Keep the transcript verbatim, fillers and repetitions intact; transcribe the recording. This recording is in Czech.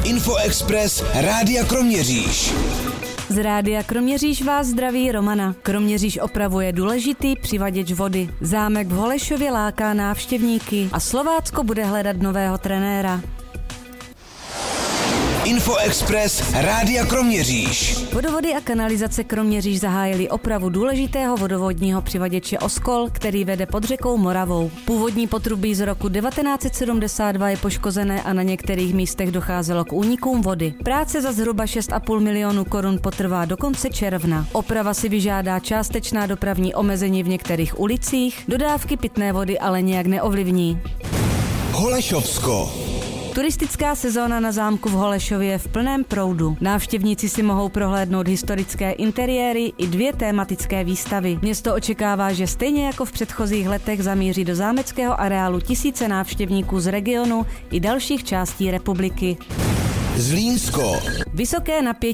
Infoexpress Rádia Kroměříž. Z Rádia Kroměříž vás zdraví Romana. Kroměříž opravuje důležitý přivaděč vody. Zámek v Holešově láká návštěvníky a Slovácko bude hledat nového trenéra. Infoexpress Rádia Kroměříž. Vodovody a kanalizace Kroměříž zahájili opravu důležitého vodovodního přivaděče Oskol, který vede pod řekou Moravou. Původní potrubí z roku devatenáct set sedmdesát dva je poškozené a na některých místech docházelo k únikům vody. Práce za zhruba šest a půl milionu korun potrvá do konce června. Oprava si vyžádá částečná dopravní omezení v některých ulicích, dodávky pitné vody ale nějak neovlivní. Holešovsko. Turistická sezóna na zámku v Holešově je v plném proudu. Návštěvníci si mohou prohlédnout historické interiéry i dvě tematické výstavy. Město očekává, že stejně jako v předchozích letech zamíří do zámeckého areálu tisíce návštěvníků z regionu i dalších částí republiky. Zlínsko. Vysoké napětí